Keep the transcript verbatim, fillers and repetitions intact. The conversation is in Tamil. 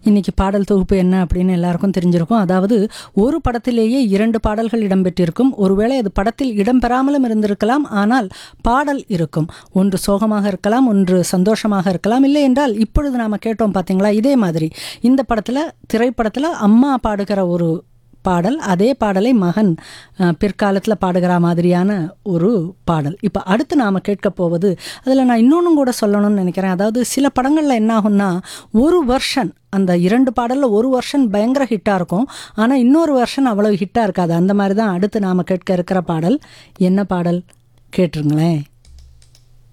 இன்னைக்கு பாடல் தொகுப்பு என்ன அப்படின்னு எல்லாருக்கும் தெரிஞ்சிருக்கும். அதாவது ஒரு படத்திலேயே இரண்டு பாடல்கள் இடம்பெற்றிருக்கும். ஒருவேளை அது படத்தில் இடம்பெறாமலும் இருந்திருக்கலாம். ஆனால் பாடல் இருக்கும். ஒன்று சோகமாக இருக்கலாம், ஒன்று சந்தோஷமாக இருக்கலாம். இல்லை என்றால் இப்பொழுது நாம் கேட்டோம் பார்த்தீங்களா, இதே மாதிரி இந்த படத்தில் திரைப்படத்தில் அம்மா பாடுகிற ஒரு பாடல், அதே பாடலை மகன் பிற்காலத்தில் பாடுகிற மாதிரியான ஒரு பாடல். இப்போ அடுத்து நாம் கேட்க போவது, அதில் நான் இன்னொன்றும் கூட சொல்லணும்னு நினைக்கிறேன். அதாவது சில படங்களில் என்ன ஆகும்னா, ஒரு வெர்ஷன், அந்த இரண்டு பாடலில் ஒரு வெர்ஷன் பயங்கர ஹிட்டாக இருக்கும், ஆனால் இன்னொரு வெர்ஷன் அவ்வளோ ஹிட்டாக இருக்காது. அந்த மாதிரி தான் அடுத்து நாம் கேட்க இருக்கிற பாடல். என்ன பாடல் கேட்டுருங்களேன்.